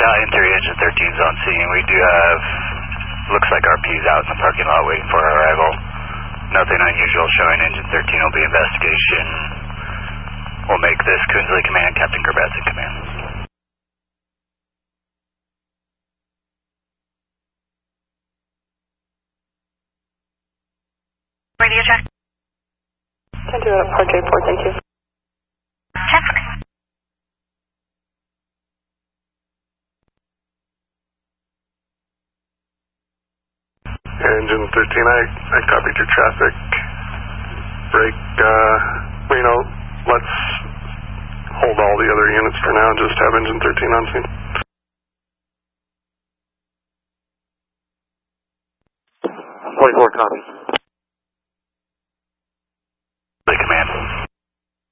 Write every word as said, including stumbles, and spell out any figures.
Stallion three, Engine thirteen's on scene. We do have, looks like R P's out in the parking lot waiting for our arrival. Nothing unusual showing. Engine thirteen will be investigation. We'll make this Coonsley Command, Captain Gerbatz in command. Radio check. ten two at Park Airport, thank you. Check. Engine thirteen, I, I copied your traffic. Break, uh, you know, let's hold all the other units for now, just have Engine thirteen on scene. forty-four, copy.